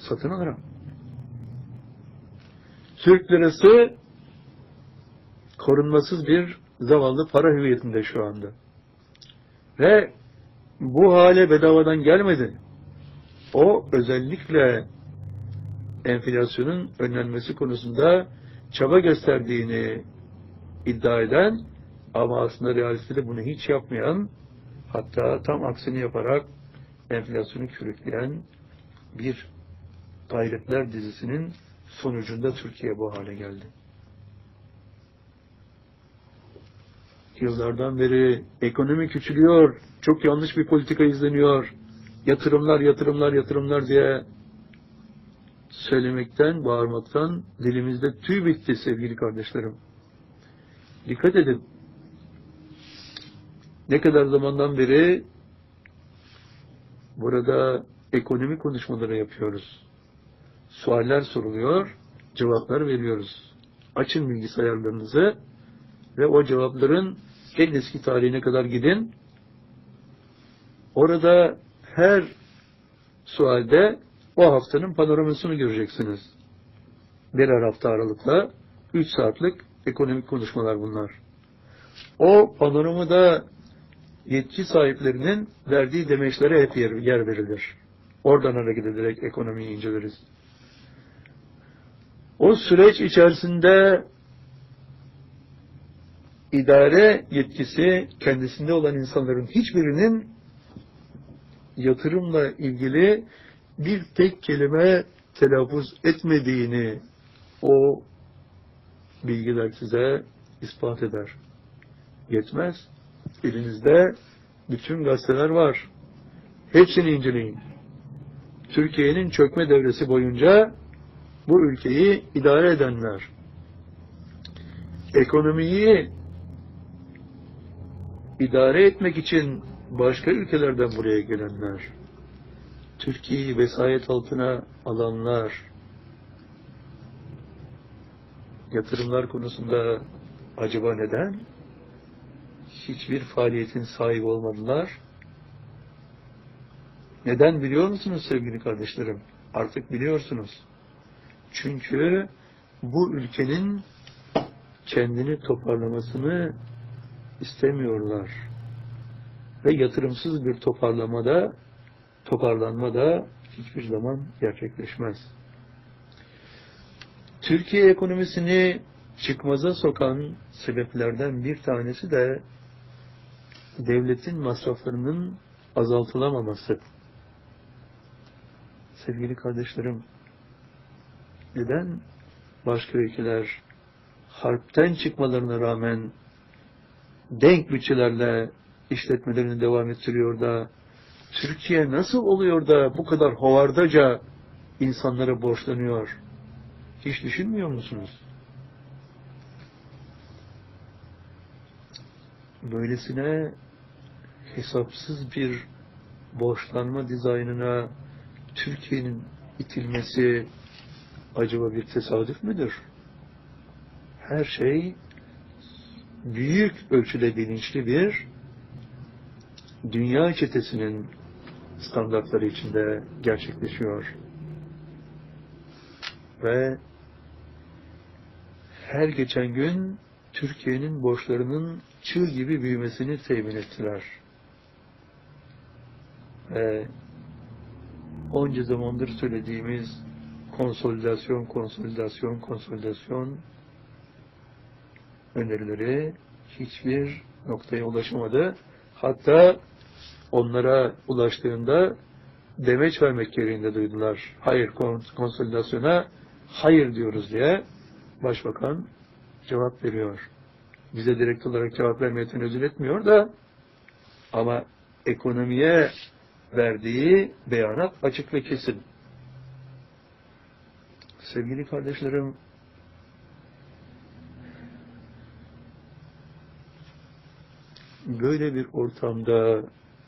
satın alırım. Türk lirası korunmasız bir zavallı para hüviyetinde şu anda. Ve bu hale bedavadan gelmedi. O özellikle enflasyonun önlenmesi konusunda çaba gösterdiğini iddia eden ama aslında realitede bunu hiç yapmayan, hatta tam aksini yaparak enflasyonu körükleyen bir gayretler dizisinin sonucunda Türkiye bu hale geldi. Yıllardan beri ekonomi küçülüyor, çok yanlış bir politika izleniyor, yatırımlar diye söylemekten, bağırmaktan dilimizde tüy bitti sevgili kardeşlerim. Dikkat edin. Ne kadar zamandan beri burada ekonomi konuşmaları yapıyoruz. Sualler soruluyor, cevaplar veriyoruz. Açın bilgisayarlarınızı ve o cevapların en eski tarihine kadar gidin. Orada her sualde o haftanın panoramasını göreceksiniz. Birer hafta aralıkla 3 saatlik ekonomik konuşmalar bunlar. O panoramada yetki sahiplerinin verdiği demeçlere hep yer verilir. Oradan hareket ederek ekonomiyi inceleriz. O süreç içerisinde idare yetkisi kendisinde olan insanların hiçbirinin yatırımla ilgili bir tek kelime telaffuz etmediğini o bilgiler size ispat eder. Yetmez. Elinizde bütün gazeteler var. Hepsini inceleyin. Türkiye'nin çökme devresi boyunca bu ülkeyi idare edenler, ekonomiyi idare etmek için başka ülkelerden buraya gelenler, Türkiye'yi vesayet altına alanlar, yatırımlar konusunda acaba neden hiçbir faaliyetin sahibi olmadılar? Neden biliyor musunuz sevgili kardeşlerim? Artık biliyorsunuz. Çünkü bu ülkenin kendini toparlamasını istemiyorlar. Ve yatırımsız bir toparlanma da hiçbir zaman gerçekleşmez. Türkiye ekonomisini çıkmaza sokan sebeplerden bir tanesi de devletin masraflarının azaltılamaması. Sevgili kardeşlerim, neden başka ülkeler harpten çıkmalarına rağmen denk bütçelerle işletmelerini devam ettiriyor da Türkiye nasıl oluyor da bu kadar hovardaca insanlara borçlanıyor? Hiç düşünmüyor musunuz? Böylesine hesapsız bir borçlanma dizaynına Türkiye'nin itilmesi acaba bir tesadüf müdür? Her şey büyük ölçüde bilinçli bir dünya çetesinin standartları içinde gerçekleşiyor. Ve her geçen gün Türkiye'nin borçlarının çığ gibi büyümesini temin ettiler. Ve onca zamandır söylediğimiz konsolidasyon önerileri hiçbir noktaya ulaşamadı. Hatta onlara ulaştığında demeç vermek gereğinde duydular. Hayır, konsolidasyona hayır diyoruz diye Başbakan cevap veriyor. Bize direkt olarak cevap vermeye tenezzül etmiyor da ama ekonomiye verdiği beyanat açık ve kesin. Sevgili kardeşlerim, böyle bir ortamda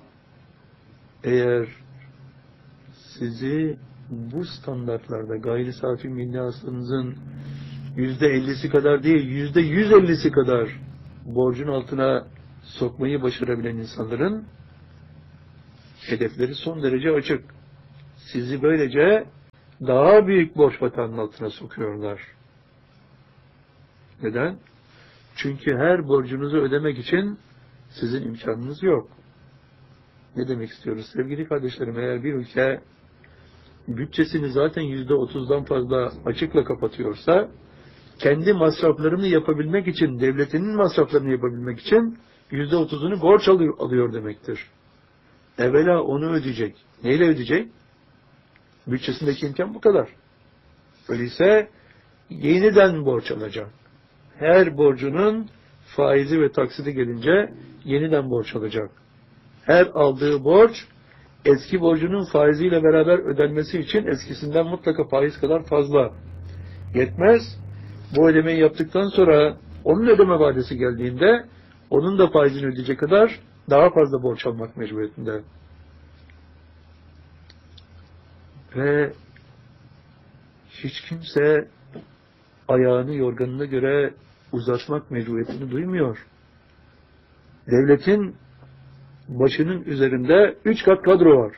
eğer sizi bu standartlarda gayri safi milli hasılanızın %50'si kadar değil, %150'si kadar borcun altına sokmayı başarabilen insanların hedefleri son derece açık. Sizi böylece daha büyük borç batağının altına sokuyorlar. Neden? Çünkü her borcunuzu ödemek için sizin imkanınız yok. Ne demek istiyoruz? Sevgili kardeşlerim, eğer bir ülke bütçesini zaten %30'dan fazla açıkla kapatıyorsa, kendi masraflarını yapabilmek için, devletinin masraflarını yapabilmek için %30'unu borç alıyor demektir. Evvela onu ödeyecek. Neyle ödeyecek? Bütçesindeki imkan bu kadar. Öyleyse yeniden borç alacak. Her borcunun faizi ve taksidi gelince yeniden borç alacak. Her aldığı borç eski borcunun faiziyle beraber ödenmesi için eskisinden mutlaka faiz kadar fazla. Yetmez. Bu ödemeyi yaptıktan sonra onun ödeme vadesi geldiğinde onun da faizini ödeyecek kadar daha fazla borç almak mecburiyetinde. Ve hiç kimse ayağını yorganına göre uzatmak mecburiyetini duymuyor. Devletin başının üzerinde 3 kat kadro var.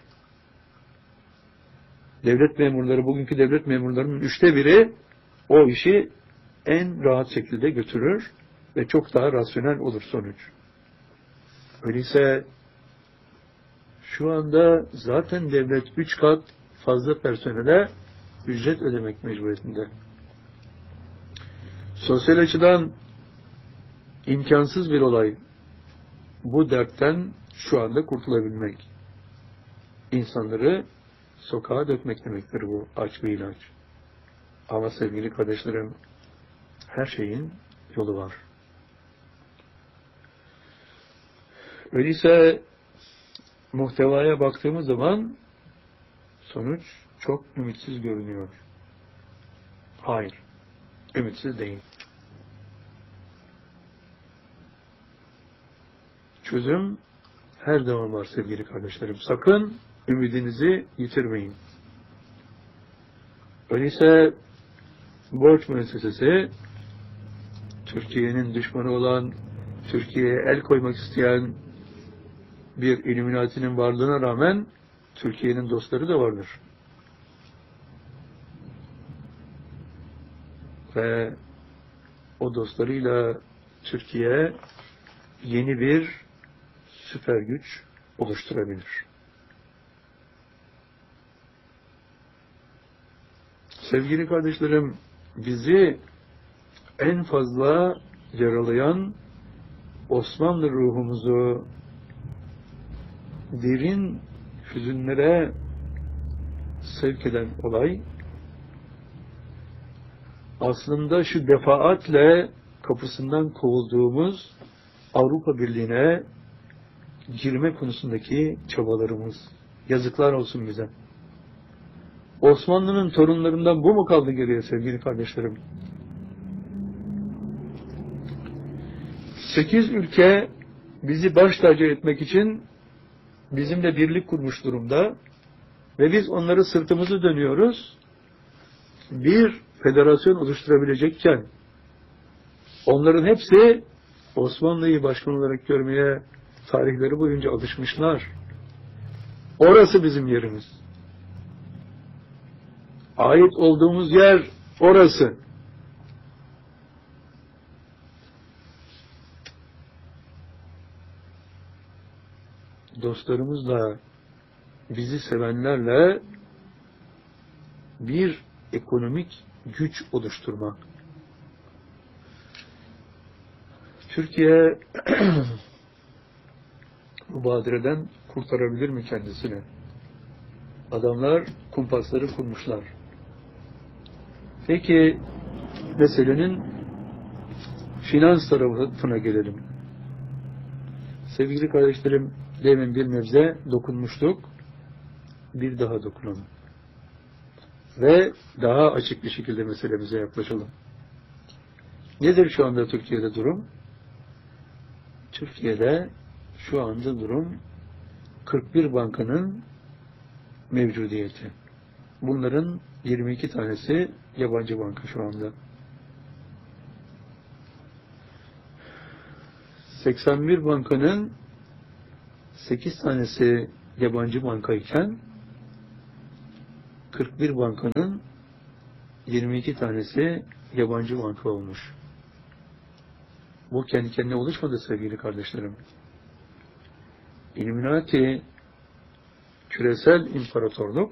Devlet memurları, bugünkü devlet memurlarının 1/3 o işi en rahat şekilde götürür ve çok daha rasyonel olur sonuç. Öyleyse şu anda zaten devlet 3 kat fazla personele ücret ödemek mecburiyetinde. Sosyal açıdan imkansız bir olay. Bu dertten şu anda kurtulabilmek. İnsanları sokağa dökmek demektir bu aç bir ilaç. Ama sevgili kardeşlerim, her şeyin yolu var. Öyleyse muhtevaya baktığımız zaman sonuç çok ümitsiz görünüyor. Hayır, ümitsiz değil. Çözüm her zaman var sevgili kardeşlerim. Sakın ümidinizi yitirmeyin. Öyleyse borç müessesesi Türkiye'nin düşmanı olan, Türkiye'ye el koymak isteyen bir Illuminati'nin varlığına rağmen Türkiye'nin dostları da vardır. Ve o dostlarıyla Türkiye yeni bir süper güç oluşturabilir. Sevgili kardeşlerim, bizi en fazla yaralayan, Osmanlı ruhumuzu derin hüzünlere sevk eden olay, aslında şu defaatle kapısından kovulduğumuz Avrupa Birliği'ne girme konusundaki çabalarımız. Yazıklar olsun bize. Osmanlı'nın torunlarından bu mu kaldı geriye sevgili kardeşlerim? 8 ülke bizi baş tacı etmek için bizimle birlik kurmuş durumda ve biz onları sırtımızı dönüyoruz. Bir federasyon oluşturabilecekken onların hepsi Osmanlı'yı başkan olarak görmeye tarihleri boyunca alışmışlar. Orası bizim yerimiz. Ait olduğumuz yer orası. Dostlarımızla, bizi sevenlerle bir ekonomik güç oluşturmak. Türkiye bu badireden kurtarabilir mi kendisini? Adamlar kumpasları kurmuşlar. Peki meselenin finans tarafına gelelim. Sevgili kardeşlerim, demin bir nebze dokunmuştuk. Bir daha dokunalım. Ve daha açık bir şekilde meselemize yaklaşalım. Nedir şu anda Türkiye'de durum? Türkiye'de şu anda durum 41 bankanın mevcudiyeti. Bunların 22 tanesi yabancı banka şu anda. 81 bankanın 8 tanesi yabancı banka iken 41 bankanın 22 tanesi yabancı banka olmuş. Bu kendi kendine oluşmadı sevgili kardeşlerim. Illuminati, küresel imparatorluk,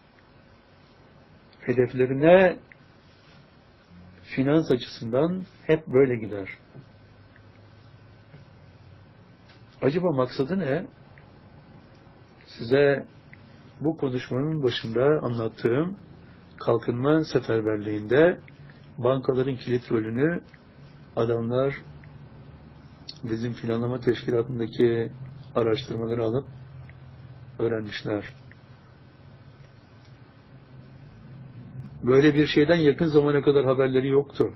hedeflerine finans açısından hep böyle gider. Acaba maksadı ne? Size bu konuşmanın başında anlattığım kalkınma seferberliğinde bankaların kilit rolünü adamlar bizim planlama teşkilatındaki araştırmaları alıp öğrenmişler. Böyle bir şeyden yakın zamana kadar haberleri yoktu.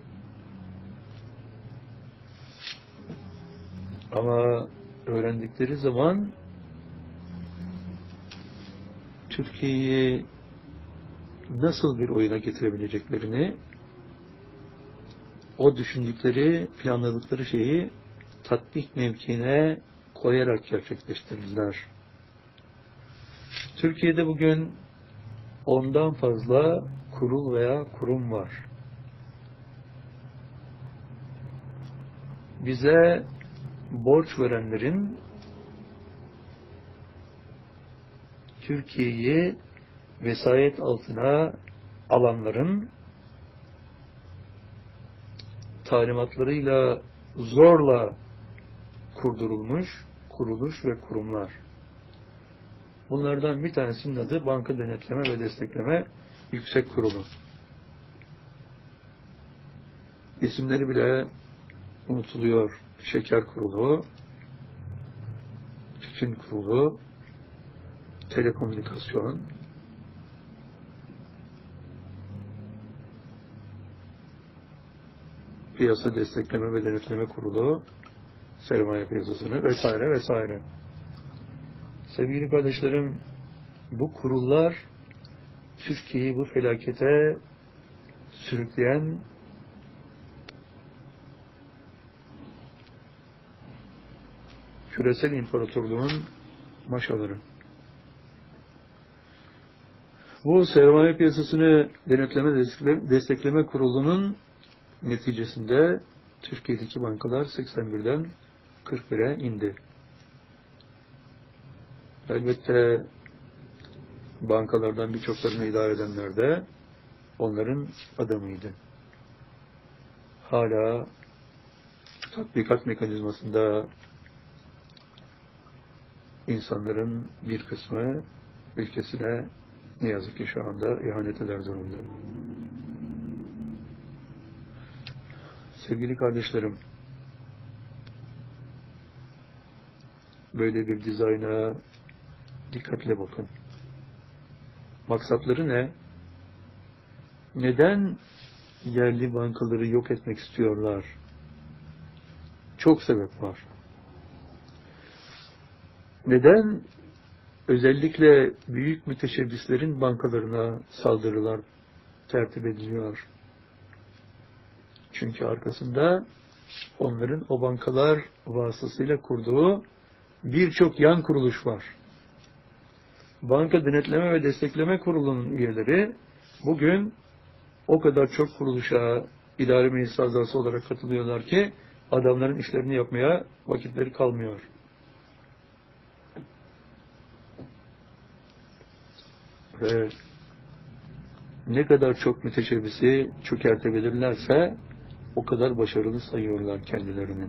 Ama öğrendikleri zaman Türkiye'yi nasıl bir oyuna getirebileceklerini, o düşündükleri, planladıkları şeyi tatbik mevkiine koyarak gerçekleştirdiler. Türkiye'de bugün 10'dan fazla kurul veya kurum var. Bize borç verenlerin Türkiye'yi vesayet altına alanların talimatlarıyla zorla kurdurulmuş kuruluş ve kurumlar. Bunlardan bir tanesinin adı Banka Denetleme ve Destekleme Yüksek Kurulu. İsimleri bile unutuluyor. Şeker Kurulu, Tütün Kurulu, Telekomünikasyon, Piyasa Destekleme ve Denetleme Kurulu, sermaye piyasasını vesaire vesaire. Sevgili kardeşlerim, bu kurullar Türkiye'yi bu felakete sürükleyen küresel imparatorluğun maşaları. Bu sermaye piyasasını denetleme destekleme kurulunun neticesinde Türkiye'deki bankalar 81'den 41'e indi. Elbette bankalardan birçoklarını idare edenler de onların adamıydı. Hala tatbikat mekanizmasında insanların bir kısmı ülkesine ne yazık ki şu anda ihanet eder durumda. Sevgili kardeşlerim, böyle bir dizayna dikkatle bakın. Maksatları ne? Neden yerli bankaları yok etmek istiyorlar? Çok sebep var. Neden özellikle büyük müteşebbislerin bankalarına saldırılar tertip ediliyor? Çünkü arkasında onların o bankalar vasıtasıyla kurduğu birçok yan kuruluş var. Banka Denetleme ve Destekleme Kurulu'nun üyeleri bugün o kadar çok kuruluşa idare meclis azası olarak katılıyorlar ki adamların işlerini yapmaya vakitleri kalmıyor. Ve ne kadar çok müteşebbisi çökertebilirlerse o kadar başarılı sayıyorlar kendilerini.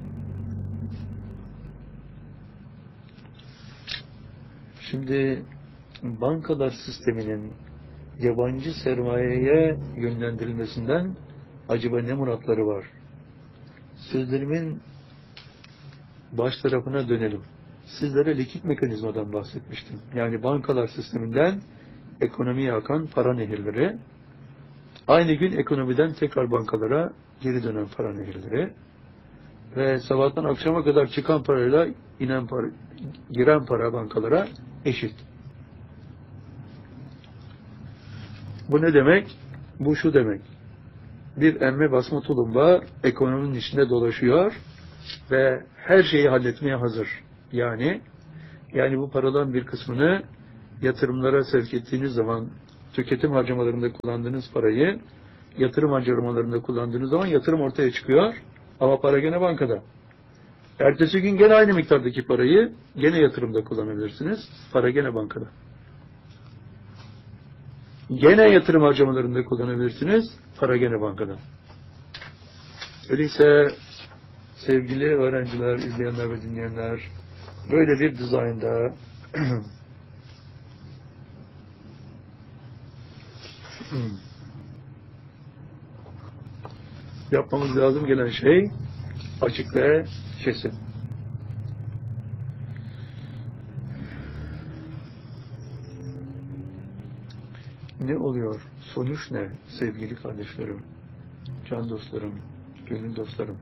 Şimdi bankalar sisteminin yabancı sermayeye yönlendirilmesinden acaba ne muratları var? Sözlerimin baş tarafına dönelim. Sizlere likit mekanizmadan bahsetmiştim. Yani bankalar sisteminden ekonomiye akan para nehirleri, aynı gün ekonomiden tekrar bankalara geri dönen para nehirleri ve sabahtan akşama kadar çıkan parayla giren para bankalara eşit. Bu ne demek? Bu şu demek. Bir emme basma tulumba ekonominin içinde dolaşıyor ve her şeyi halletmeye hazır. Yani bu paradan bir kısmını yatırımlara sevk ettiğiniz zaman tüketim harcamalarında kullandığınız parayı yatırım harcamalarında kullandığınız zaman yatırım ortaya çıkıyor ama para gene bankada. Ertesi gün gene aynı miktardaki parayı gene yatırımda kullanabilirsiniz. Para gene bankada. Gene yatırım harcamalarında kullanabilirsiniz. Para gene bankada. Öyleyse sevgili öğrenciler, izleyenler ve dinleyenler, böyle bir dizaynda yapmamız lazım gelen şey açık ve kesin. Ne oluyor? Sonuç ne sevgili kardeşlerim, can dostlarım, gönül dostlarım?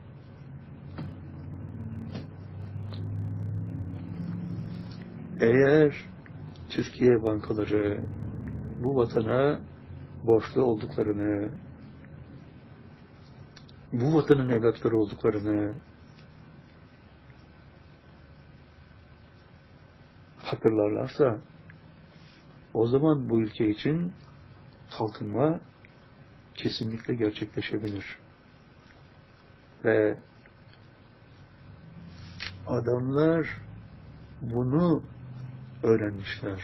Eğer Türkiye bankaları bu vatana borçlu olduklarını, bu vatanın evlatları olduklarını hatırlarlarsa, o zaman bu ülke için kalkınma kesinlikle gerçekleşebilir. Ve adamlar bunu öğrenmişler.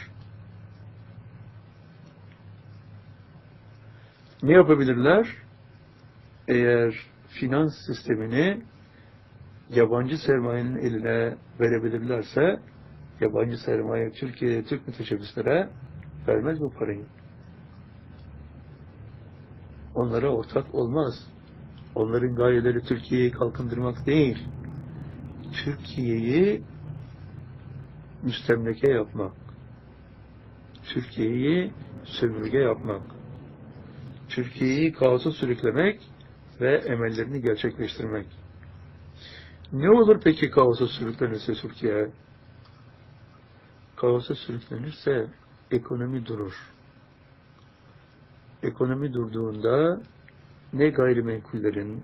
Ne yapabilirler? Eğer finans sistemini yabancı sermayenin eline verebilirlerse, yabancı sermaye Türkiye'ye, Türk müteşebbislere vermez bu parayı. Onlara ortak olmaz. Onların gayeleri Türkiye'yi kalkındırmak değil, Türkiye'yi müstemleke yapmak, Türkiye'yi sömürge yapmak, Türkiye'yi kaosa sürüklemek ve emellerini gerçekleştirmek. Ne olur peki kaosa sürüklenirse Türkiye? Kaosa sürüklenirse ekonomi durur. Ekonomi durduğunda ne gayrimenkullerin,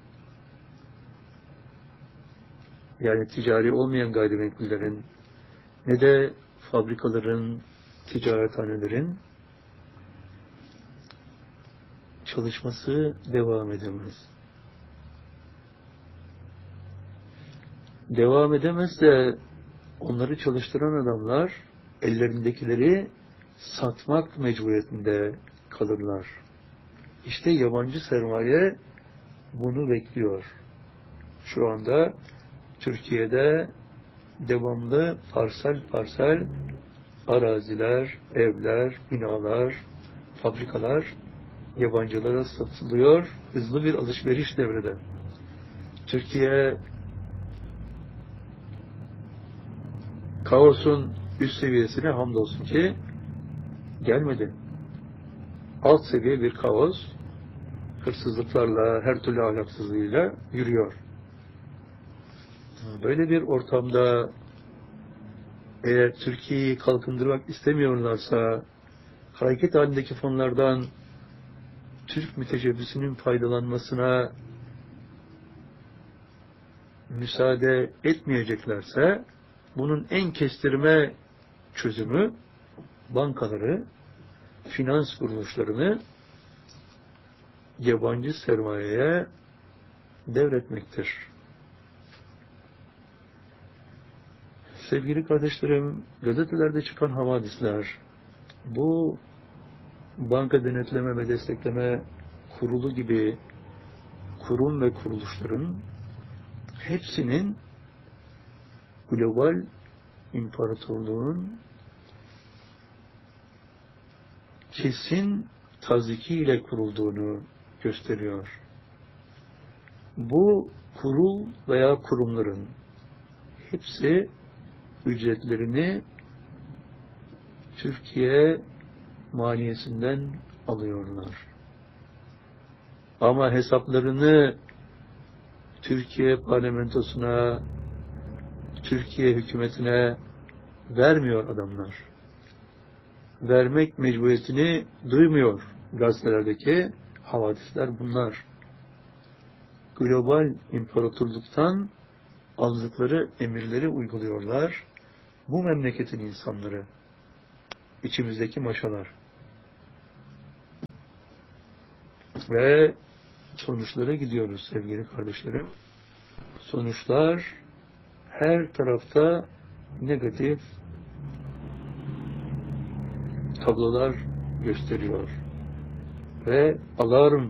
yani ticari olmayan gayrimenkullerin, ne de fabrikaların, ticarethanelerin çalışması devam edemez. Devam edemezse onları çalıştıran adamlar ellerindekileri satmak mecburiyetinde kalırlar. İşte yabancı sermaye bunu bekliyor. Şu anda Türkiye'de devamlı parsel parsel araziler, evler, binalar, fabrikalar yabancılara satılıyor. Hızlı bir alışveriş devrede. Türkiye kaosun üst seviyesine hamdolsun ki gelmedi. Alt seviye bir kaos, hırsızlıklarla, her türlü ahlaksızlığıyla yürüyor. Böyle bir ortamda eğer Türkiye'yi kalkındırmak istemiyorlarsa, hareket halindeki fonlardan Türk müteşebbisinin faydalanmasına müsaade etmeyeceklerse, bunun en kestirme çözümü bankaları, finans kuruluşlarını yabancı sermayeye devretmektir. Sevgili kardeşlerim, gazetelerde çıkan havadisler, bu banka denetleme ve destekleme kurulu gibi kurum ve kuruluşların hepsinin global imparatorluğun kesin tazikiyle kurulduğunu gösteriyor. Bu kurul veya kurumların hepsi ücretlerini Türkiye maliyesinden alıyorlar. Ama hesaplarını Türkiye parlamentosuna, Türkiye hükümetine vermiyor adamlar. Vermek mecburiyetini duymuyor gazetelerdeki havadisler bunlar. Global imparatorluktan aldıkları emirleri uyguluyorlar. Bu memleketin insanları, içimizdeki maşalar. Ve sonuçlara gidiyoruz sevgili kardeşlerim. Sonuçlar her tarafta negatif tablolar gösteriyor. Ve alarm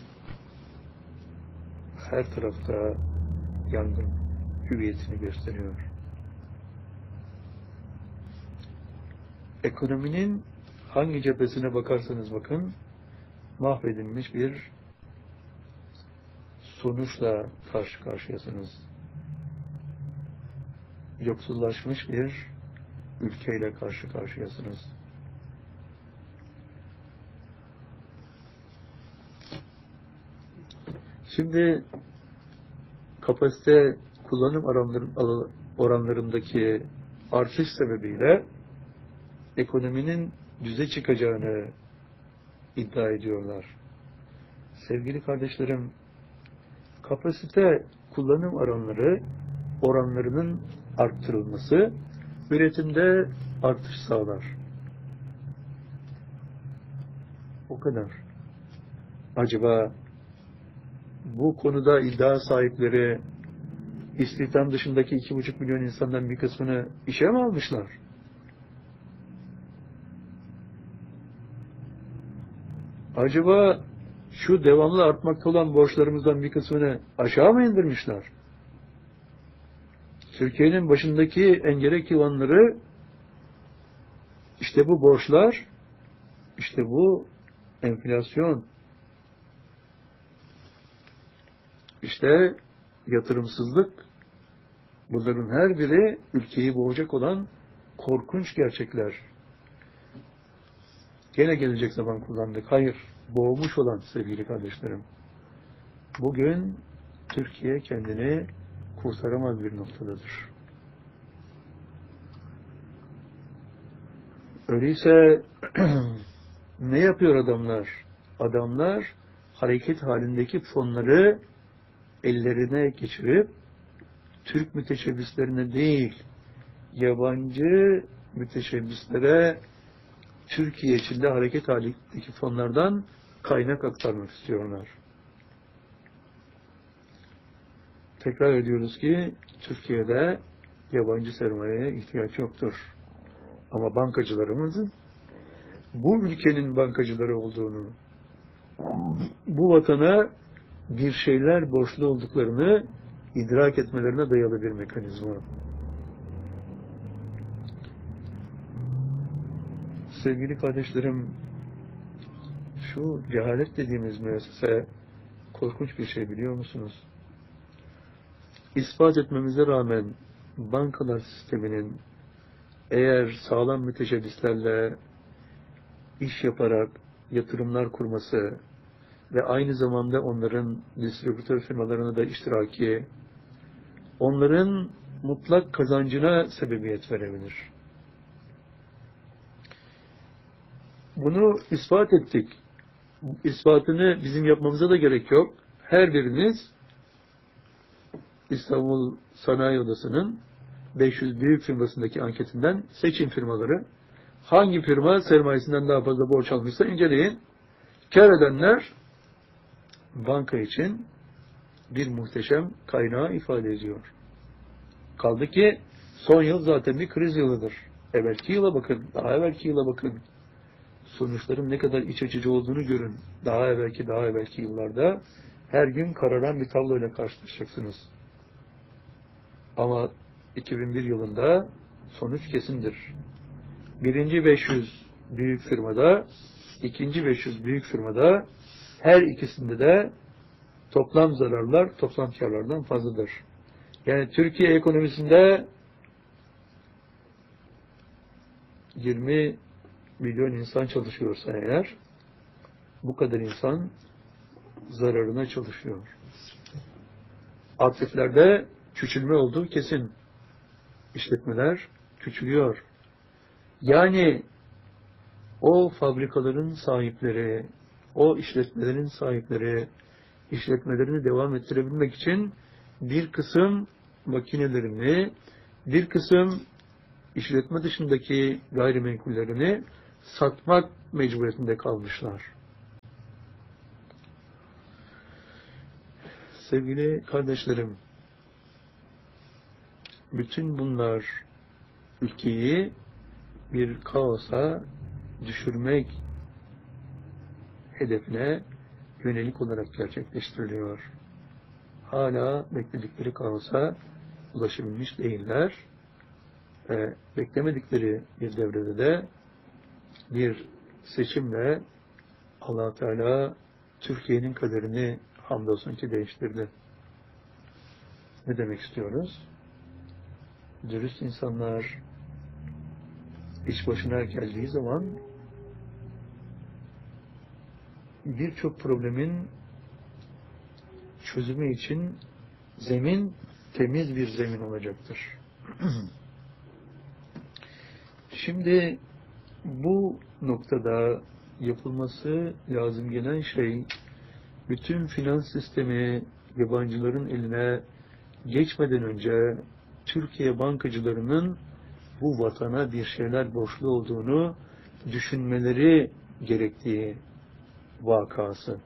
her tarafta yangın hüviyetini gösteriyor. Ekonominin hangi cephesine bakarsanız bakın, mahvedilmiş bir sonuçla karşı karşıyasınız. Yoksullaşmış bir ülkeyle karşı karşıyasınız. Şimdi kapasite kullanım oranlarındaki artış sebebiyle ekonominin düze çıkacağını iddia ediyorlar. Sevgili kardeşlerim, kapasite kullanım oranlarının arttırılması üretimde artış sağlar. O kadar. Acaba bu konuda iddia sahipleri istihdam dışındaki 2,5 milyon insandan bir kısmını işe mi almışlar? Acaba şu devamlı artmakta olan borçlarımızdan bir kısmını aşağı mı indirmişler? Türkiye'nin başındaki engerek yılanları işte bu borçlar, işte bu enflasyon, işte yatırımsızlık, bunların her biri ülkeyi boğacak olan korkunç gerçekler. Gene gelecek zaman kullandık. Hayır, boğmuş olan sevgili kardeşlerim. Bugün Türkiye kendini kurtaramaz bir noktadadır. Öyleyse ne yapıyor adamlar? Adamlar hareket halindeki fonları ellerine geçirip Türk müteşebbislerine değil, yabancı müteşebbislere Türkiye içinde hareket halindeki fonlardan kaynak aktarmak istiyorlar. Tekrar ediyoruz ki Türkiye'de yabancı sermayeye ihtiyaç yoktur. Ama bankacılarımızın bu ülkenin bankacıları olduğunu, bu vatana bir şeyler borçlu olduklarını idrak etmelerine dayalı bir mekanizma. Sevgili kardeşlerim, şu cehalet dediğimiz müessese korkunç bir şey, biliyor musunuz? İspat etmemize rağmen bankalar sisteminin eğer sağlam müteşebbislerle iş yaparak yatırımlar kurması ve aynı zamanda onların distribütör firmalarına da iştiraki, onların mutlak kazancına sebebiyet verebilir. Bunu ispat ettik. İspatını bizim yapmamıza da gerek yok. Her biriniz İstanbul Sanayi Odası'nın 500 büyük firmasındaki anketinden seçin firmaları. Hangi firma sermayesinden daha fazla borç almışsa inceleyin. Kâr edenler banka için bir muhteşem kaynağı ifade ediyor. Kaldı ki son yıl zaten bir kriz yılıdır. Evvelki yıla bakın, daha evvelki yıla bakın. Sonuçların ne kadar iç açıcı olduğunu görün. Daha evvelki yıllarda her gün kararan bir tabloyla karşılaşacaksınız. Ama 2001 yılında sonuç kesindir. Birinci 500 büyük firmada, ikinci 500 büyük firmada, her ikisinde de toplam zararlar toplam karlardan fazladır. Yani Türkiye ekonomisinde 20 milyon insan çalışıyorsa eğer, bu kadar insan zararına çalışıyor. Aktiflerde küçülme olduğu kesin. İşletmeler küçülüyor. Yani o fabrikaların sahipleri, o işletmelerin sahipleri, işletmelerini devam ettirebilmek için bir kısım makinelerini, bir kısım işletme dışındaki gayrimenkullerini satmak mecburiyetinde kalmışlar. Sevgili kardeşlerim, bütün bunlar ülkeyi bir kaosa düşürmek hedefine yönelik olarak gerçekleştiriliyor. Hala bekledikleri kaosa ulaşabilmiş değiller ve beklemedikleri bir devrede de bir seçimle Allah Teala Türkiye'nin kaderini hamdolsun ki değiştirdi. Ne demek istiyoruz? Dürüst insanlar iş başına geldiği zaman birçok problemin çözümü için zemin temiz bir zemin olacaktır. Şimdi bu noktada yapılması lazım gelen şey, bütün finans sistemi yabancıların eline geçmeden önce Türkiye bankacılarının bu vatana bir şeyler borçlu olduğunu düşünmeleri gerektiği vakası.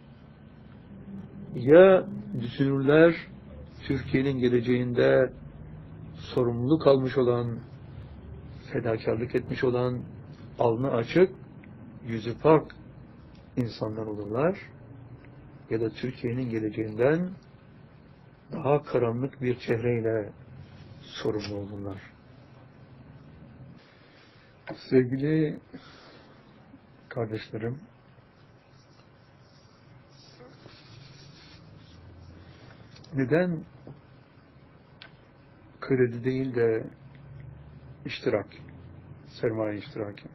Ya düşünürler, Türkiye'nin geleceğinde sorumluluk almış olan, fedakarlık etmiş olan, alnı açık, yüzü pak insanlar olurlar, ya da Türkiye'nin geleceğinden daha karanlık bir çehreyle sorumlu olurlar. Sevgili kardeşlerim, neden kredi değil de iştirak, sermaye iştiraki?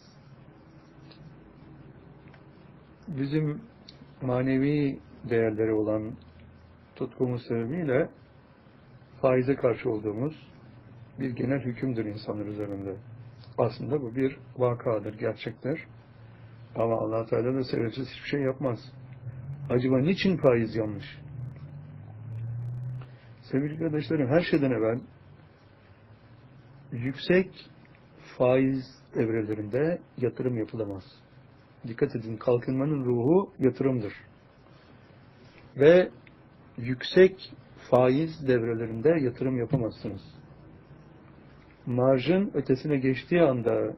Bizim manevi değerleri olan tutkumuz sebebiyle faize karşı olduğumuz bir genel hükümdür insanlar üzerinde. Aslında bu bir vakadır, gerçektir. Ama Allah Teala da sebepsiz hiçbir şey yapmaz. Acaba niçin faiz yanlış? Sevgili kardeşlerim, her şeyden evvel yüksek faiz evrelerinde yatırım yapılamaz. Dikkat edin, kalkınmanın ruhu yatırımdır. Ve yüksek faiz devrelerinde yatırım yapamazsınız. Marjın ötesine geçtiği anda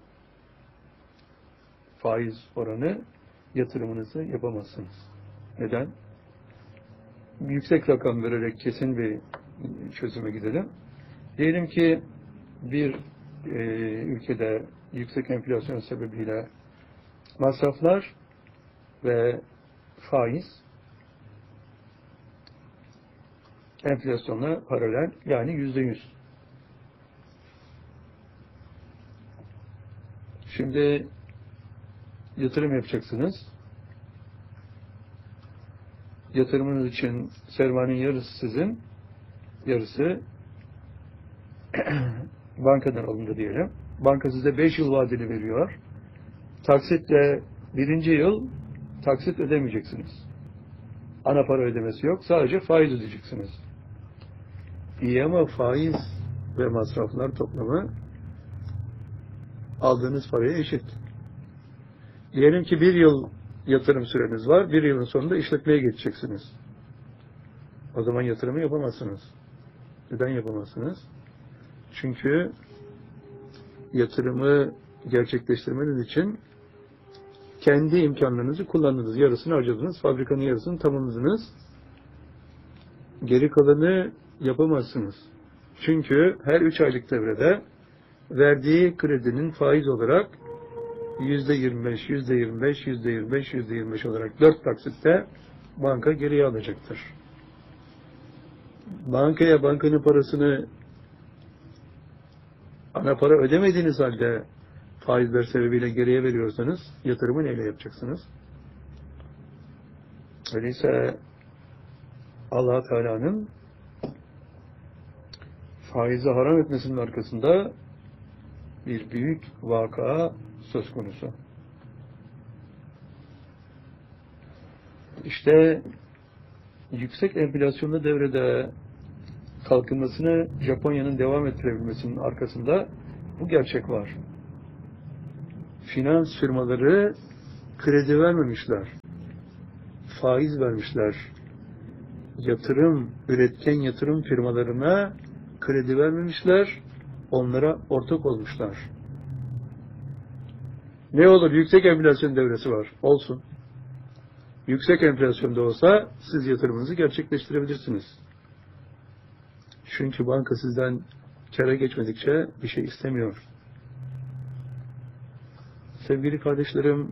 faiz oranı yatırımınızı yapamazsınız. Neden? Yüksek rakam vererek kesin bir çözüme gidelim. Diyelim ki bir ülkede yüksek enflasyon sebebiyle masraflar ve faiz enflasyonla paralel, yani %100. Şimdi yatırım yapacaksınız. Yatırımınız için sermayenin yarısı sizin, yarısı bankadan alındı diyelim. Banka size 5 yıl vadeli veriyor. Taksitle birinci yıl taksit ödemeyeceksiniz. Ana para ödemesi yok. Sadece faiz ödeyeceksiniz. İyi ama faiz ve masraflar toplamı aldığınız paraya eşit. Diyelim ki bir yıl yatırım süreniz var. Bir yılın sonunda işletmeye geçeceksiniz. O zaman yatırımı yapamazsınız. Neden yapamazsınız? Çünkü yatırımı gerçekleştirmeniz için kendi imkanlarınızı kullandınız. Yarısını harcadınız. Fabrikanın yarısını tamamladınız. Geri kalanı yapamazsınız. Çünkü her 3 aylık devrede verdiği kredinin faiz olarak %25, %25, %25, %25 olarak 4 taksitte banka geriye alacaktır. Bankaya bankanın parasını ana para ödemediğiniz halde faizler sebebiyle geriye veriyorsanız yatırımı neyle yapacaksınız? Öyleyse Allah Teala'nın faizi haram etmesinin arkasında bir büyük vaka söz konusu. İşte yüksek enflasyonlu devrede kalkınmasını Japonya'nın devam ettirebilmesinin arkasında bu gerçek var. Finans firmaları kredi vermemişler. Faiz vermişler. üretken yatırım firmalarına kredi vermemişler, onlara ortak olmuşlar. Ne olur? Yüksek enflasyon devresi var. Olsun. Yüksek enflasyonda olsa siz yatırımınızı gerçekleştirebilirsiniz. Çünkü banka sizden kâra geçmedikçe bir şey istemiyor. Sevgili kardeşlerim,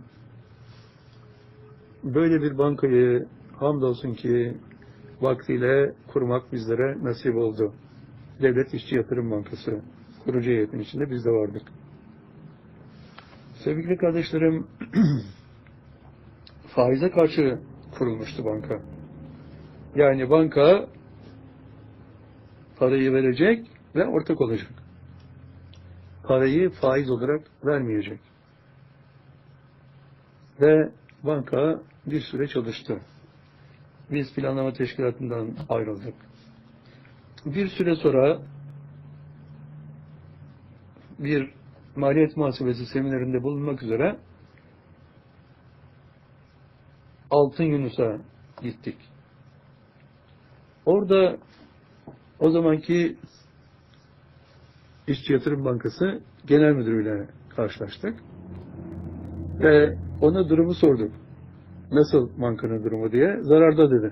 böyle bir bankayı hamdolsun ki vaktiyle kurmak bizlere nasip oldu. Devlet İşçi Yatırım Bankası. Kurucu heyetin içinde biz de vardık. Sevgili kardeşlerim, faize karşı kurulmuştu banka. Yani banka parayı verecek ve ortak olacak. Parayı faiz olarak vermeyecek. Ve banka bir süre çalıştı. Biz planlama teşkilatından ayrıldık. Bir süre sonra bir maliyet muhasebesi seminerinde bulunmak üzere Altın Yunus'a gittik. Orada o zamanki İşçi Yatırım Bankası Genel Müdürüyle karşılaştık. Ve ona durumu sorduk. Nasıl bankanın durumu diye. Zararda dedi.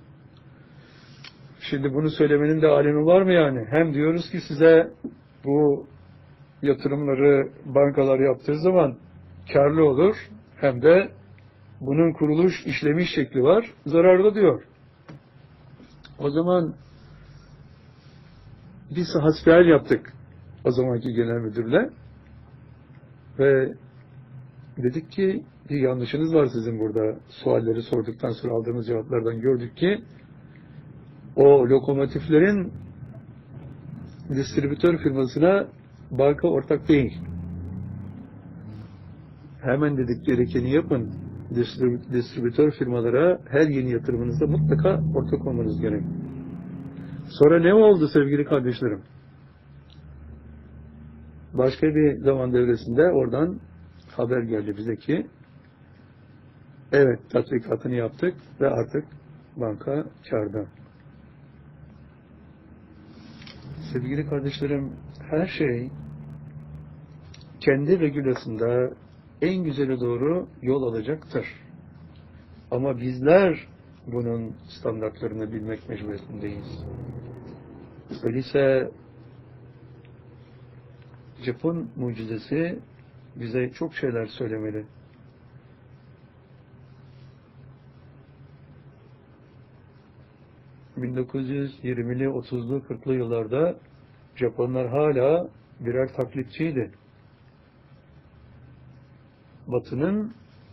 Şimdi bunu söylemenin de alemi var mı yani? Hem diyoruz ki size bu yatırımları bankalar yaptığı zaman karlı olur. Hem de bunun kuruluş işlemiş şekli var. Zararda diyor. O zaman biz hasbihal yaptık. O zamanki genel müdürle. Ve dedik ki bir yanlışınız var sizin burada. Sualleri sorduktan sonra aldığımız cevaplardan gördük ki o lokomotiflerin distribütör firmasına banka ortak değil. Hemen dedik gerekeni yapın. Distribütör firmalara her yeni yatırımınızda mutlaka ortak olmanız gerek. Sonra ne oldu sevgili kardeşlerim? Başka bir zaman devresinde oradan haber geldi bize ki evet tatbikatını yaptık ve artık banka kârda. Sevgili kardeşlerim, her şey kendi regülasında en güzeli doğru yol alacaktır. Ama bizler bunun standartlarını bilmek mecburiyetindeyiz. Öyleyse Japon mucizesi bize çok şeyler söylemeli. ...1920'li, 30'lu, 40'lı yıllarda Japonlar hala birer taklitçiydi. Batı'nın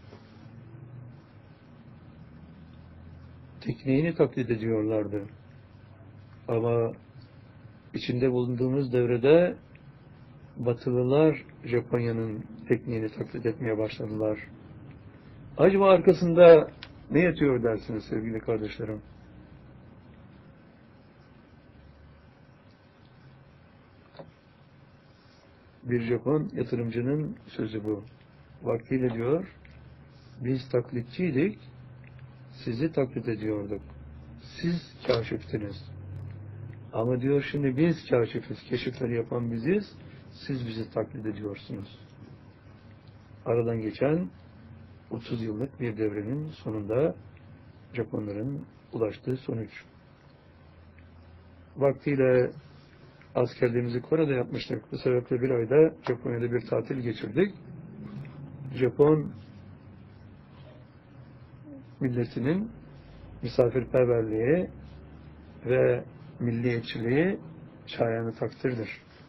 tekniğini taklit ediyorlardı. Ama içinde bulunduğumuz devrede Batılılar Japonya'nın tekniğini taklit etmeye başladılar. Acaba arkasında ne yatıyor dersiniz sevgili kardeşlerim? Bir Japon yatırımcının sözü bu. Vaktiyle diyor, biz taklitçiydik, sizi taklit ediyorduk. Siz kaşiftiniz. Ama diyor şimdi biz kaşifiz, keşifleri yapan biziz, siz bizi taklit ediyorsunuz. Aradan geçen 30 yıllık bir devrenin sonunda Japonların ulaştığı sonuç. Vaktiyle askerliğimizi Kore'de yapmıştık. Bu sebeple bir ayda Japonya'da bir tatil geçirdik. Japon milletinin misafirperverliği ve milliyetçiliği şayanı takdirdir.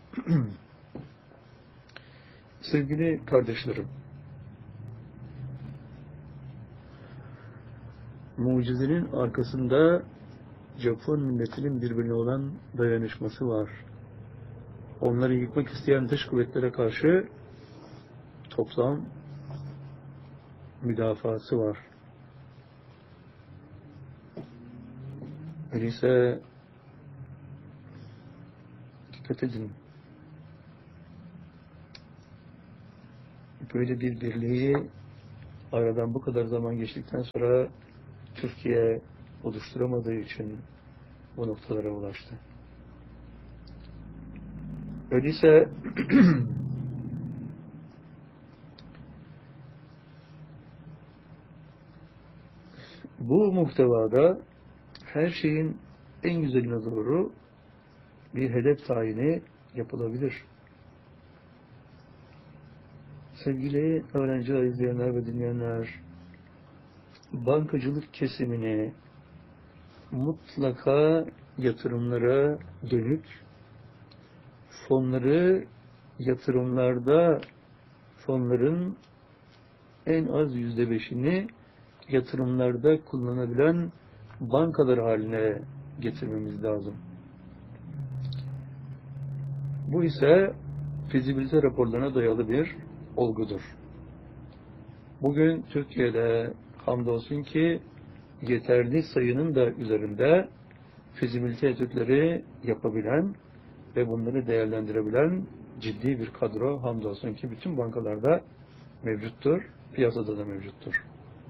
Sevgili kardeşlerim, mucizenin arkasında Japon milletinin birbirine olan dayanışması var. Onları yıkmak isteyen dış kuvvetlere karşı toplam müdafası var. Öyleyse dikkat edin. Böyle bir birliği aradan bu kadar zaman geçtikten sonra Türkiye oluşturamadığı için bu noktalara ulaştı. Öyleyse bu muhtevada her şeyin en güzeline doğru bir hedef tayini yapılabilir. Sevgili öğrenciler, izleyenler ve dinleyenler, bankacılık kesimini mutlaka yatırımlara dönük, fonları yatırımlarda, fonların en az %5'ini yatırımlarda kullanabilen bankalar haline getirmemiz lazım. Bu ise fizibilite raporlarına dayalı bir olgudur. Bugün Türkiye'de hamdolsun ki yeterli sayının da üzerinde fizibilite etütleri yapabilen ve bunları değerlendirebilen ciddi bir kadro hamdolsun ki bütün bankalarda mevcuttur, piyasada da mevcuttur.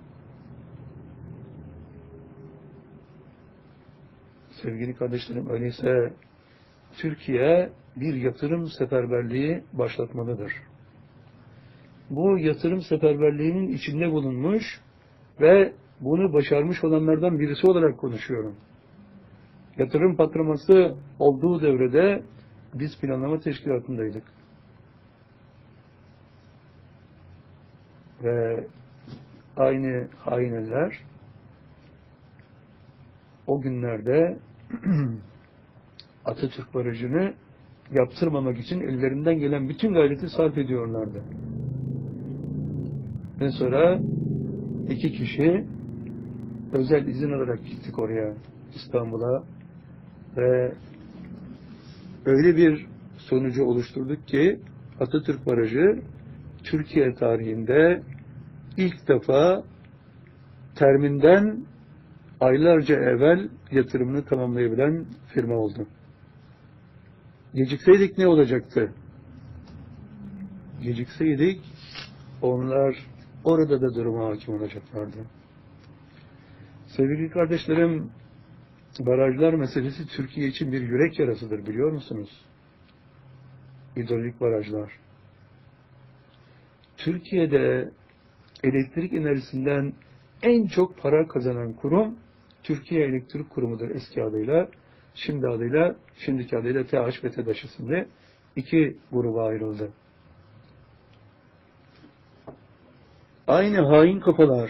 Sevgili kardeşlerim, öyleyse Türkiye bir yatırım seferberliği başlatmalıdır. Bu yatırım seferberliğinin içinde bulunmuş ve bunu başarmış olanlardan birisi olarak konuşuyorum. Yatırım patlaması olduğu devrede biz planlama teşkilatındaydık. Ve aynı hainler o günlerde Atatürk Barajı'nı yaptırmamak için ellerinden gelen bütün gayreti sarf ediyorlardı. Ve sonra 2 kişi özel izin alarak gittik oraya, İstanbul'a ve öyle bir sonucu oluşturduk ki Atatürk Barajı Türkiye tarihinde ilk defa terminden aylarca evvel yatırımını tamamlayabilen firma oldu. Gecikseydik ne olacaktı? Gecikseydik onlar orada da duruma hakim olacaklardı. Sevgili kardeşlerim, barajlar meselesi Türkiye için bir yürek yarasıdır, biliyor musunuz? Hidrolik barajlar. Türkiye'de elektrik enerjisinden en çok para kazanan kurum Türkiye Elektrik Kurumu'dur eski adıyla. Şimdiki adıyla TH ve TEDAŞ isimli 2 gruba ayrıldı. Aynı hain kafalar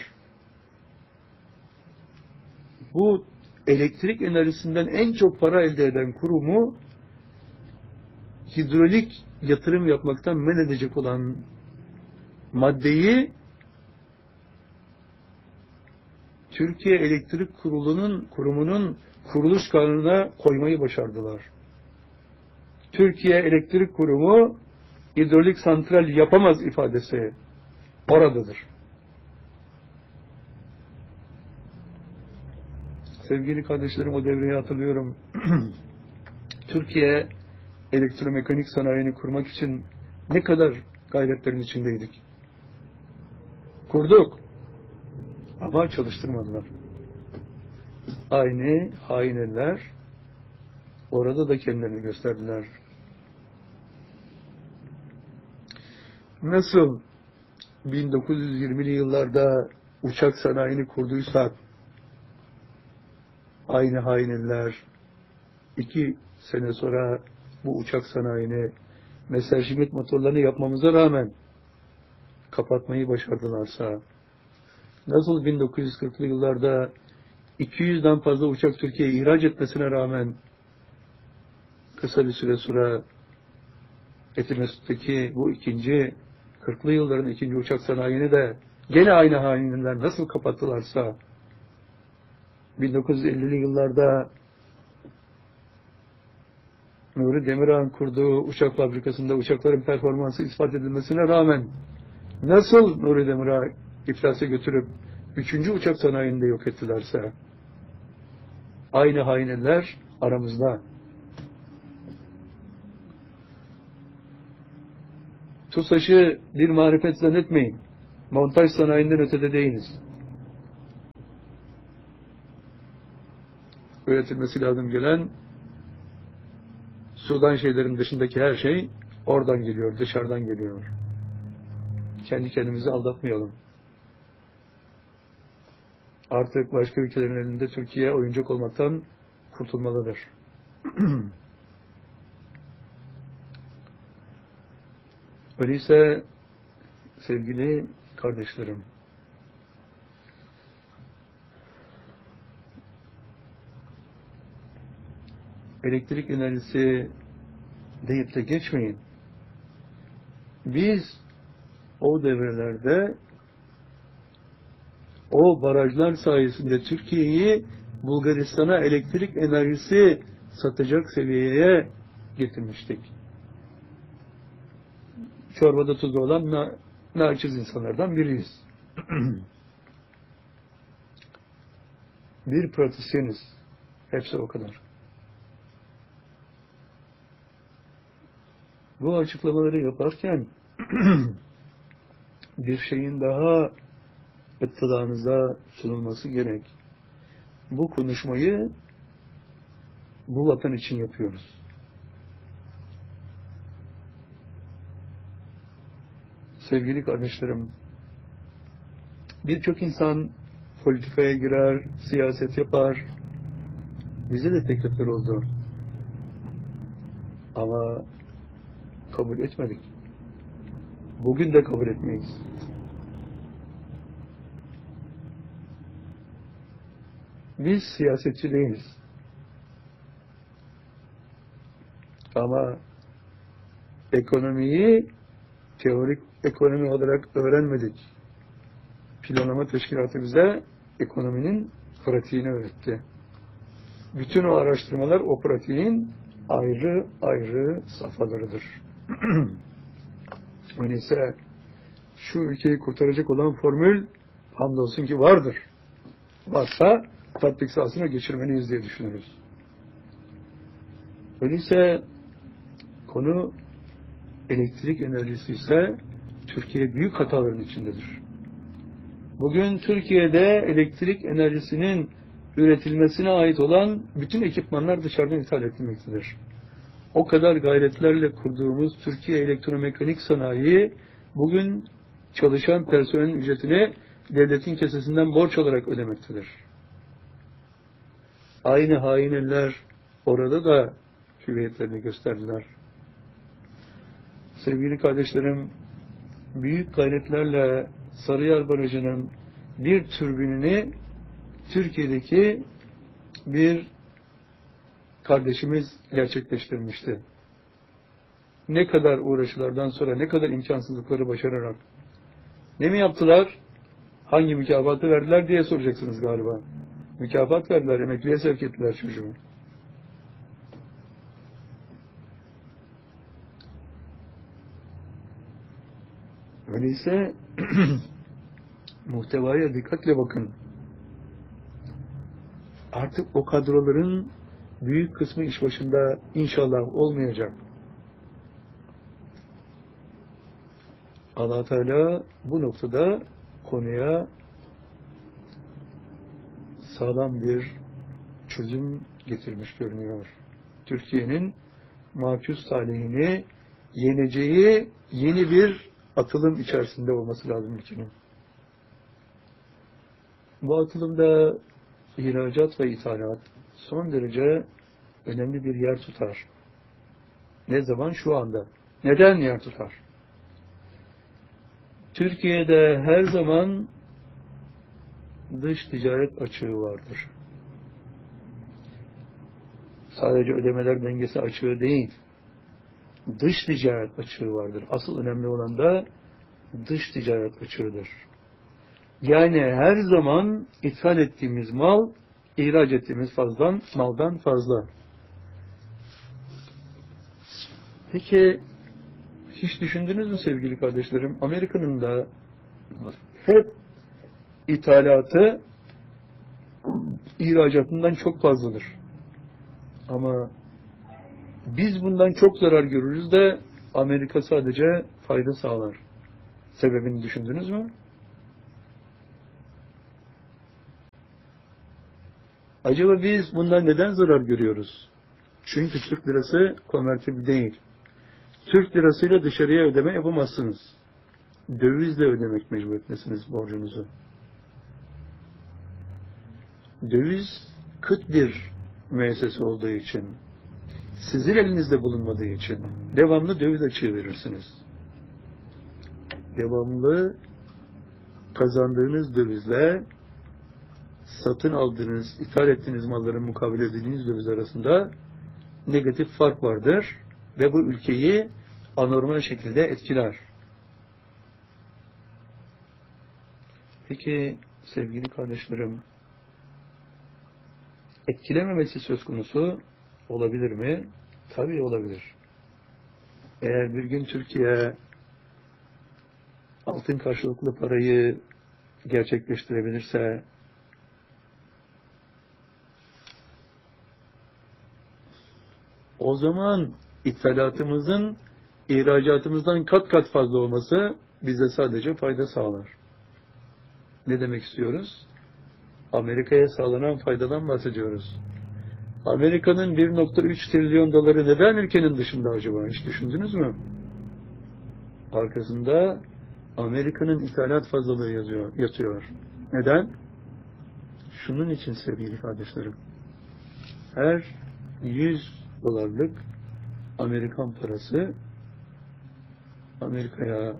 bu elektrik enerjisinden en çok para elde eden kurumu hidrolik yatırım yapmaktan men edecek olan maddeyi Türkiye Elektrik Kurumu'nun kuruluş kanununa koymayı başardılar. Türkiye Elektrik Kurumu hidrolik santral yapamaz ifadesi oradadır. Sevgili kardeşlerim, o devreyi hatırlıyorum. Türkiye elektromekanik sanayini kurmak için ne kadar gayretlerin içindeydik. Kurduk. Ama çalıştırmadılar. Aynı hain eller orada da kendilerini gösterdiler. Nasıl 1920'li yıllarda uçak sanayini kurduysak aynı hain eller 2 sene sonra bu uçak sanayini Messerschmitt motorlarını yapmamıza rağmen kapatmayı başardılarsa, nasıl 1940'lı yıllarda 200'den fazla uçak Türkiye'ye ihraç etmesine rağmen kısa bir süre sonra Etimesgut'taki bu 40'lı yılların 2. uçak sanayini de gene aynı hainler nasıl kapattılarsa 1950'li yıllarda Nuri Demirağ'ın kurduğu uçak fabrikasında uçakların performansı ispat edilmesine rağmen nasıl Nuri Demirağ iflasa götürüp 3. uçak sanayini de yok ettilerse aynı hainler aramızda. TUSAŞ'ı bir marifet zannetmeyin. Montaj sanayinden ötede değiliz. üretilmesi lazım gelen sudan şeylerin dışındaki her şey oradan geliyor, dışarıdan geliyor. Kendi kendimizi aldatmayalım. Artık başka ülkelerin elinde Türkiye oyuncak olmaktan kurtulmalıdır. Öyleyse sevgili kardeşlerim, elektrik enerjisi deyip de geçmeyin. Biz o devrelerde o barajlar sayesinde Türkiye'yi Bulgaristan'a elektrik enerjisi satacak seviyeye getirmiştik. Çorbada tuzu olan naçiz insanlardan biriyiz. Bir pratisyeniz. Hepsi o kadar. Bu açıklamaları yaparken bir şeyin daha ittidamıza sunulması gerek. Bu konuşmayı bu vatan için yapıyoruz. Sevgili kardeşlerim, birçok insan politikaya girer, siyaset yapar. Bize de teklifler oldu. Ama kabul etmedik. Bugün de kabul etmeyiz. Biz siyasetçi değiliz. Ama ekonomiyi teorik ekonomi olarak öğrenmedik. Planlama teşkilatı bize ekonominin pratiğini öğretti. Bütün o araştırmalar o pratiğin ayrı ayrı safhalarıdır. Öyleyse şu ülkeyi kurtaracak olan formül hamdolsun ki vardır. Varsa tatbik sahasına geçirmeliyiz diye düşünürüz. Öyleyse konu elektrik enerjisi ise Türkiye büyük hataların içindedir. Bugün Türkiye'de elektrik enerjisinin üretilmesine ait olan bütün ekipmanlar dışarıdan ithal edilmektedir. O kadar gayretlerle kurduğumuz Türkiye Elektromekanik Sanayi bugün çalışan personelin ücretini devletin kesesinden borç olarak ödemektedir. Aynı hain eller orada da hüviyetlerini gösterdiler. Sevgili kardeşlerim, büyük gayretlerle Sarıyer Barajı'nın bir türbinini Türkiye'deki bir kardeşimiz gerçekleştirmişti. Ne kadar uğraşılardan sonra, ne kadar imkansızlıkları başararak. Ne mi yaptılar? Hangi mükafatı verdiler diye soracaksınız galiba. Mükafat verdiler, emekliye sevk ettiler çocuğu. Öyleyse muhtevaya dikkatle bakın. Artık o kadroların büyük kısmı iş başında inşallah olmayacak. Allah Teala bu noktada konuya sağlam bir çözüm getirmiş görünüyor. Türkiye'nin mahpus talihini yeneceği yeni bir atılım içerisinde olması lazım ülkenin. Bu atılımda ihracat ve ithalat son derece önemli bir yer tutar. Ne zaman? Şu anda. Neden yer tutar? Türkiye'de her zaman dış ticaret açığı vardır. Sadece ödemeler dengesi açığı değil, dış ticaret açığı vardır. Asıl önemli olan da dış ticaret açığıdır. Yani her zaman ithal ettiğimiz mal, ihraç ettiğimiz maldan fazla. Peki, hiç düşündünüz mü sevgili kardeşlerim? Amerika'nın da hep ithalatı ihracatından çok fazladır. Ama biz bundan çok zarar görürüz de Amerika sadece fayda sağlar. Sebebini düşündünüz mü? Acaba biz bundan neden zarar görüyoruz? Çünkü Türk lirası konvertibil değil. Türk lirasıyla dışarıya ödeme yapamazsınız. Dövizle ödemek mecburiyetindesiniz borcunuzu. Döviz kıt bir müessese olduğu için, sizin elinizde bulunmadığı için devamlı döviz açığı verirsiniz. Devamlı kazandığınız dövizle satın aldığınız, ithal ettiğiniz malların mukabil edildiğiniz döviz arasında negatif fark vardır ve bu ülkeyi anormal şekilde etkiler. Peki sevgili kardeşlerim, etkilememesi söz konusu olabilir mi? Tabii olabilir. Eğer bir gün Türkiye altın karşılıklı parayı gerçekleştirebilirse, o zaman ithalatımızın ihracatımızdan kat kat fazla olması bize sadece fayda sağlar. Ne demek istiyoruz? Amerika'ya sağlanan faydadan bahsediyoruz. Amerika'nın 1,3 trilyon doları neden ülkenin dışında acaba? Hiç düşündünüz mü? Arkasında Amerika'nın ithalat fazlalığı yatıyor. Neden? Şunun için sevgili kardeşlerim. Her 100 dolarlık Amerikan parası Amerika'ya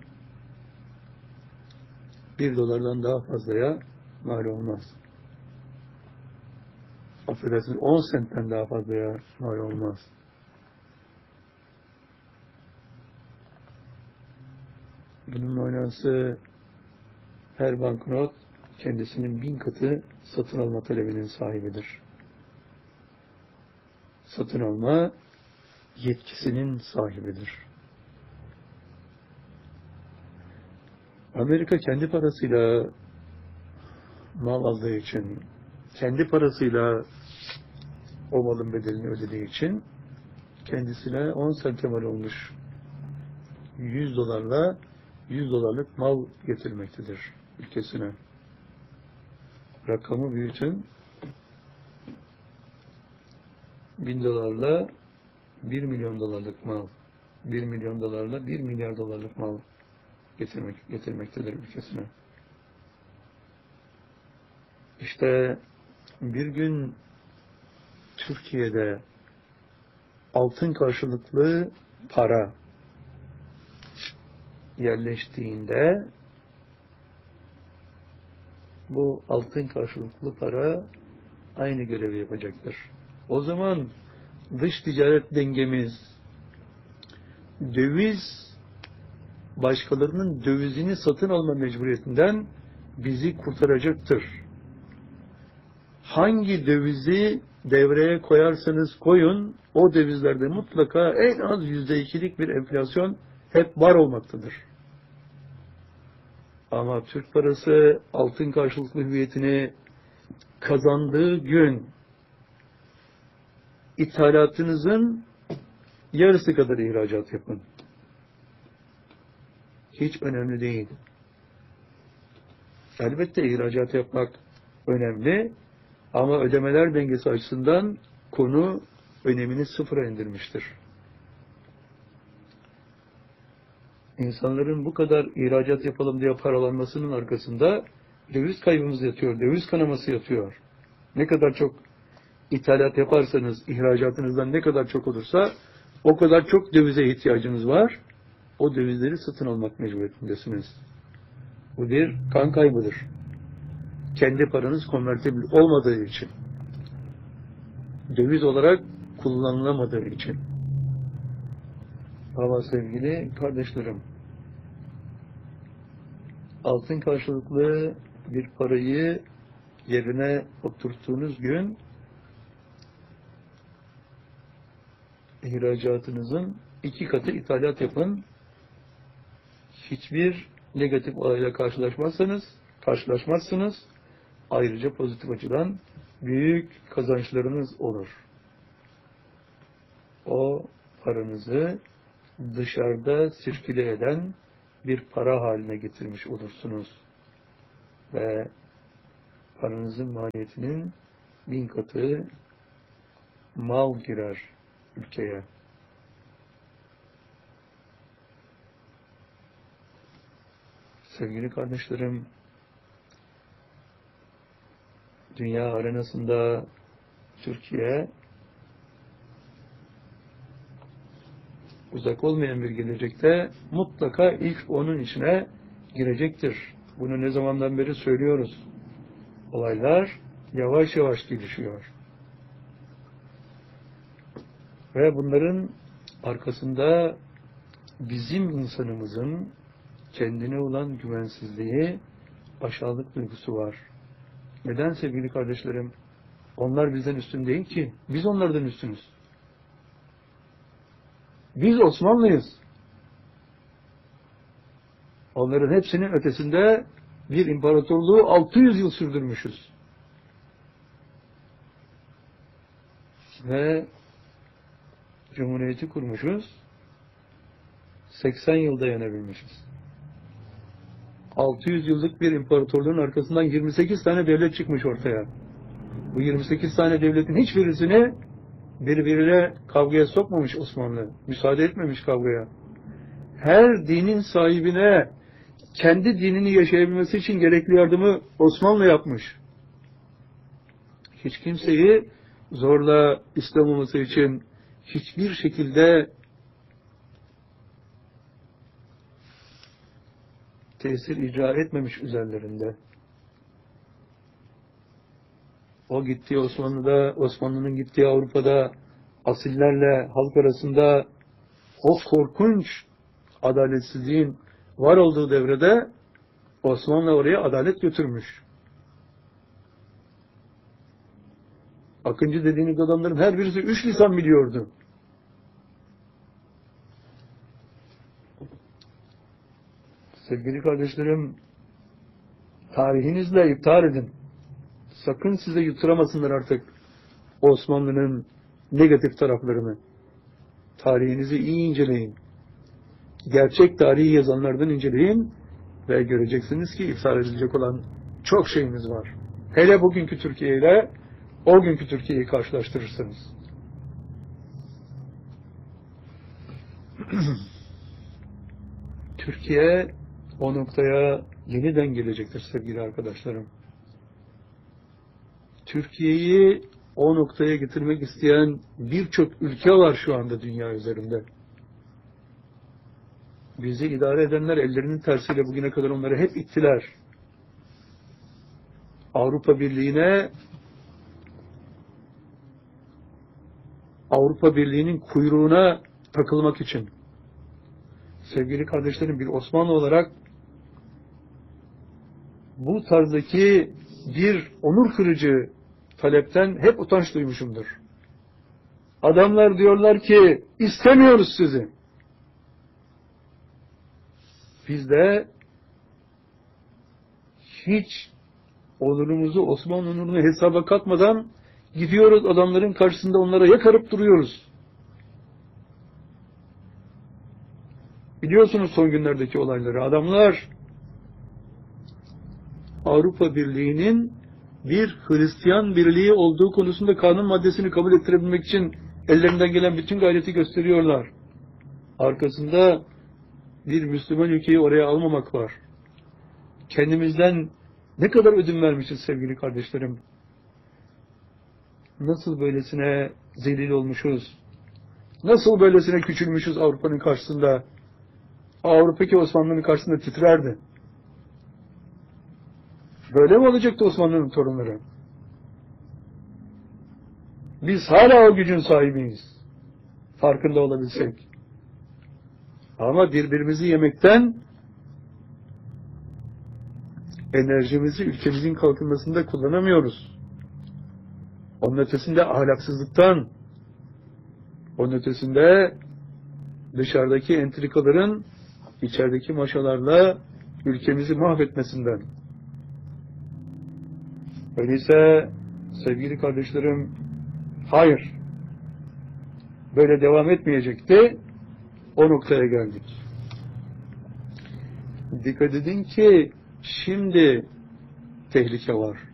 1 dolardan daha fazlaya mal olmaz. Affedersiniz, 10 sentten daha fazlaya mal olmaz. Bunun manası her banknot kendisinin 1000 katı satın alma talebinin sahibidir. Satın alma yetkisinin sahibidir. Amerika kendi parasıyla mal aldığı için, kendi parasıyla o malın bedelini ödediği için kendisine 10 sente mal olmuş 100 dolarla 100 dolarlık mal getirmektedir ülkesine. Rakamı büyütün. 1000 dolarla 1 milyon dolarlık mal, 1 milyon dolarla 1 milyar dolarlık mal getirmektedir ülkesine. İşte bir gün Türkiye'de altın karşılıklı para yerleştiğinde bu altın karşılıklı para aynı görevi yapacaktır. O zaman dış ticaret dengemiz, döviz, başkalarının dövizini satın alma mecburiyetinden bizi kurtaracaktır. Hangi dövizi devreye koyarsanız koyun, o dövizlerde mutlaka en az %2'lik bir enflasyon hep var olmaktadır. Ama Türk parası altın karşılıklı hüviyetini kazandığı gün ithalatınızın yarısı kadar ihracat yapın. Hiç önemli değil. Elbette ihracat yapmak önemli ama ödemeler dengesi açısından konu önemini sıfıra indirmiştir. İnsanların bu kadar ihracat yapalım diye paralanmasının arkasında döviz kaybımız yatıyor, döviz kanaması yatıyor. Ne kadar çok ithalat yaparsanız, ihracatınızdan ne kadar çok olursa o kadar çok dövize ihtiyacınız var. O dövizleri satın almak mecburiyetindesiniz. Bu bir kan kaybıdır. Kendi paranız konvertibil olmadığı için. Döviz olarak kullanılamadığı için. Ama sevgili kardeşlerim, altın karşılıklı bir parayı yerine oturttuğunuz gün ihracatınızın 2 katı ithalat yapın. Hiçbir negatif olayla karşılaşmazsınız. Ayrıca pozitif açıdan büyük kazançlarınız olur. O paranızı dışarıda sirküle eden bir para haline getirmiş olursunuz. Ve paranızın maliyetinin 1000 katı mal girer ülkeye. Sevgili kardeşlerim, dünya arenasında Türkiye uzak olmayan bir gelecekte mutlaka ilk onun içine girecektir. Bunu ne zamandan beri söylüyoruz. Olaylar yavaş yavaş gelişiyor. Ve bunların arkasında bizim insanımızın kendine olan güvensizliği, aşağılık duygusu var. Neden sevgili kardeşlerim? Onlar bizden üstün değil ki. Biz onlardan üstünüz. Biz Osmanlıyız. Onların hepsinin ötesinde bir imparatorluğu 600 yıl sürdürmüşüz. Ve Cumhuriyeti kurmuşuz. 80 yıl dayanabilmişiz. 600 yıllık bir imparatorluğun arkasından 28 tane devlet çıkmış ortaya. Bu 28 tane devletin hiçbirisini birbirine kavgaya sokmamış Osmanlı. Müsaade etmemiş kavgaya. Her dinin sahibine kendi dinini yaşayabilmesi için gerekli yardımı Osmanlı yapmış. Hiç kimseyi zorla İslam olması için hiçbir şekilde tesir icra etmemiş üzerlerinde. O gittiği Osmanlı'da, Osmanlı'nın gittiği Avrupa'da asillerle halk arasında o korkunç adaletsizliğin var olduğu devrede Osmanlı oraya adalet götürmüş. Akıncı dediğiniz adamların her birisi 3 lisan biliyordu. Sevgili kardeşlerim, tarihinizle iptal edin. Sakın size yutturamasınlar artık Osmanlı'nın negatif taraflarını. Tarihinizi iyi inceleyin. Gerçek tarihi yazanlardan inceleyin ve göreceksiniz ki iptal edilecek olan çok şeyimiz var. Hele bugünkü Türkiye ile o günkü Türkiye'yi karşılaştırırsanız. Türkiye o noktaya yeniden gelecektir sevgili arkadaşlarım. Türkiye'yi o noktaya getirmek isteyen birçok ülke var şu anda dünya üzerinde. Bizi idare edenler ellerinin tersiyle bugüne kadar onları hep ittiler. Avrupa Birliği'nin kuyruğuna takılmak için. Sevgili kardeşlerim, bir Osmanlı olarak bu tarzdaki bir onur kırıcı talepten hep utanç duymuşumdur. Adamlar diyorlar ki istemiyoruz sizi. Biz de hiç onurumuzu, Osmanlı onurunu hesaba katmadan gidiyoruz adamların karşısında onlara yakarıp duruyoruz. Biliyorsunuz son günlerdeki olayları. Adamlar Avrupa Birliği'nin bir Hristiyan birliği olduğu konusunda kanun maddesini kabul ettirebilmek için ellerinden gelen bütün gayreti gösteriyorlar. Arkasında bir Müslüman ülkeyi oraya almamak var. Kendimizden ne kadar ödün vermişiz sevgili kardeşlerim. Nasıl böylesine zelil olmuşuz. Nasıl böylesine küçülmüşüz Avrupa'nın karşısında. Avrupa'daki Osmanlı'nın karşısında titrerdi. Böyle mi olacaktı Osmanlı'nın torunları? Biz hala o gücün sahibiyiz. Farkında olabilsek. Ama birbirimizi yemekten enerjimizi ülkemizin kalkınmasında kullanamıyoruz. Onun ötesinde ahlaksızlıktan, onun ötesinde dışarıdaki entrikaların içerideki maşalarla ülkemizi mahvetmesinden. Öyleyse sevgili kardeşlerim, hayır, böyle devam etmeyecekti, o noktaya geldik. Dikkat edin ki şimdi tehlike var.